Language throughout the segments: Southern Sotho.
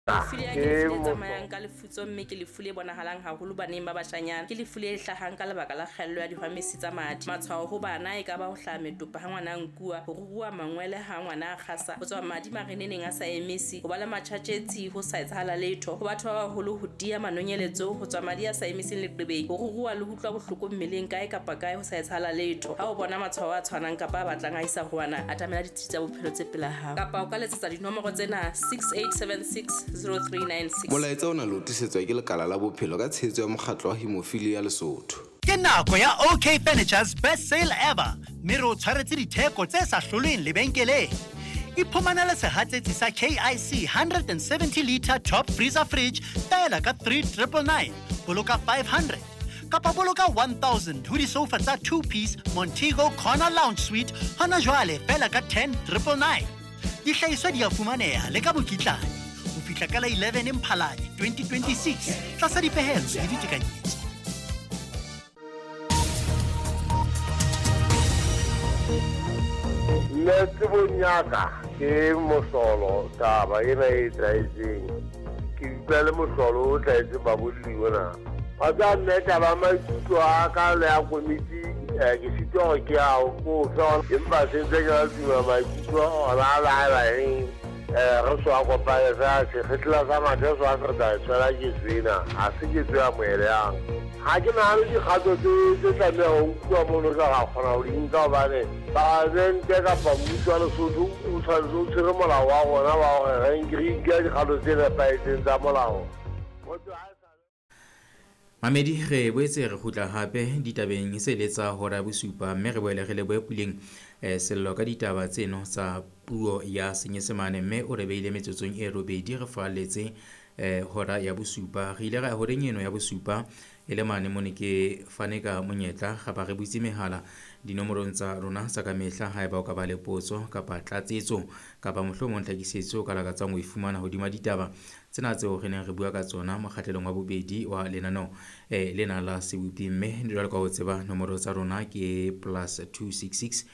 Lefile ya ke lefile tsamayang ka lefutso mme ke lefile bonahalang haholo baneng ba bashanyana ke lefile hlahang ka lebaka la kgaello ya dihwamesi tsa madi matshwao ho bana e ka ba ho hlaha metopa ha ngwana nkua ho rurua mangwele ha ngwana a kgasa ho tswa madi mareneneng a sa emisi ho ba le matjhatjetsi ho sa etsahala letho ho batho ba baholo ho dia manonyeletso ho tswa madi a sa emising leqebeng ho rurua le ho utlwa bohloko mmeleng kae kapa kae ho sa etsahala letho ha o bona matshwao a tshwanang kapa a batlang a isa ho wana atamela ditsi tsa bophelo tse pela hao kapa o ka letsetsa dinomoro tsena 6876 0396. Molaetsa o na le utisetswa ke lekala la bophelo ka tshehetso ya mokgatlo wa Hemophilia ya Lesotho. Ke nako ya OK Furniture's best sale ever. Mme re o tshwaretse ditheko tse sa hlolweng lebenkeleng. Iphumanele sehatsetsi sa KIC 170 litre top freezer fridge fela ka 3999, boloka 500. Kapa boloka 1000 ho di-sofa tsa 2-piece Montego Corner Lounge Suite hona jwale fela ka 10999. Dihlahiswa di a fumaneha le ka mokitlane. Ho fihla ka la 11 Mphalane 2026 tlasa dipehelo le ditekanyetso. Netse bonyaka ke mosolo taba ena e tlaetseng ke utlwa le mosolo o tlaetse babolli ona a tsa nne taba maikutlo a ka le ya komiti ke sitwa gore ke ao ko fa empa sentse ke tuma maikutlo ona a laelaeng re soa kopane sa sekgetla sa mathe so a serta tshwela ke tsena a se ke tswe amoeleang ga ke nagane dikgato tse tlameya go nkuwa mono ka ga kgona go dinka gobane baagente kapa mmuso wa Lesotho o tshwanetse o tshwere molao wa gona wa gore re inka dikgato tse nepaetseng tsa molao. Mamedi re boetse re khutla hape ditabeng se letsa hora bosupa mme re boele re le boepuleng sello ka ditaba tseno tsa puo ya Senyesemane mme o re beile metsotsong e robedi re faletse hora ya bosupa re ile ga horeng eno ya bosupa ele mane mone ke fane ka monyetla ga ba re butse mehala dinomorong tsa rona tsa ka mehla ha eba o ka ba le potso kapa tlatsetso kapa mohlomong tlhakisetso ka laka tsang o ifumana hodima ditaba tsena tseo re neng re bua ka tsona mokgatlelong wa bobedi wa lenano lena la sebupi mme jwalo ka ho tseba nomoro tsa rona ke +266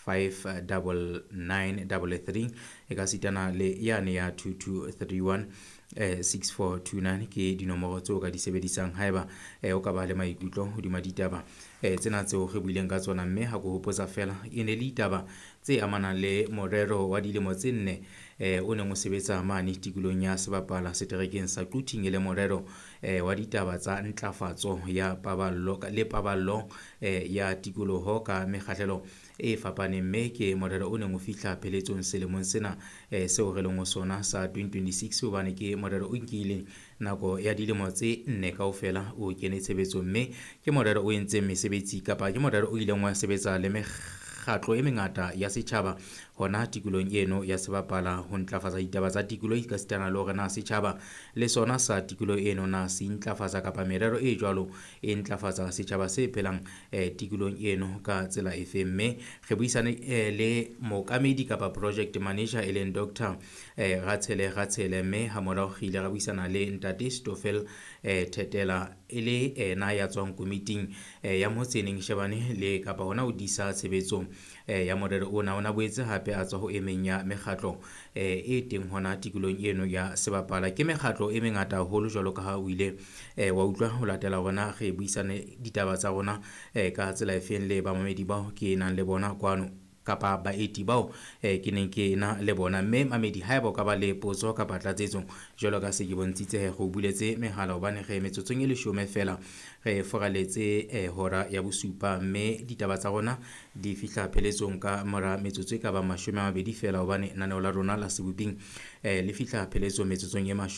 59933 e ka sitana le yane ya 2231 6429 ke dinomoro tseo ka di sebedisang haeba o ka ba le maikutlo hodima ditaba tsena tseo re buileng ka tsona mme ha go hopotsa fela e ne le ditaba tse amanang le morero wa dilemo tse nne o neng o sebetsa mane tikolong ya Sebapala seterekeng sa Tuting le morero wa ditaba tsa ntlafatso ya paballo ya tikoloho ka mekgahlelo e fapaneng mme ke morero o neng o fihla pheletsong selemong sena seo re leng ho sona sa 2026 hobane ke morero o nkileng nako ya dilemo tse nne kaofela o kene tshebetso mme ke morero o entseng mesebetsi kapa ke morero o ileng wa sebetsa le mekgatlo e mengata ya setjhaba hona tikolong eno ya Sebapala ho ntlafatsa ditaba tsa tikoloho ka sitana le hore na setjhaba le sona sa tikoloho eno na se ntlafatsa kapa merero e jwalo e ntlafatsa setjhaba se phelang tikolong eno ka tsela efe mme re buisane le mookamedi kapa project manager e leng Dr. Ratshele mme ha morao re ile ra buisana le Ntate Stoffel Thetela e le ena ya tswang komiting ya motseneng shebane le kapa hona o disa tshebetso ya morero ona boetse hape a tswa ho emeng ya mekgatlo e teng hona tikolong eno ya Sebapala ke mekgatlo e mengata haholo jwalo ka ha o ile wa utlwa ho latela rona re buisane ditaba tsa rona ka tsela e feng le bamamedi bao ke nang le bona kwano kapa baeti bao ke neng ke na le bona mme mamedi haeba o ka ba le potso kapa tlatsetso jwalo ka se ke bontshitse go buletse mehala hobane re metsotsong e 10 fela re foraletse hora ya bosupa mme ditaba tsa rona di fihla pheletsong ka mora metsotso e ka ba 20 fela hobane naneo la rona la sebuping le fihla pheletsong metsotsong e